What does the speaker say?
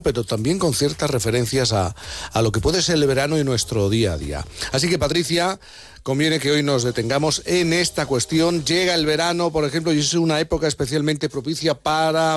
pero también con ciertas referencias a lo que puede ser el verano y nuestro día a día. Así que, Patricia, conviene que hoy nos detengamos en esta cuestión. Llega el verano, por ejemplo, y es una época especialmente propicia para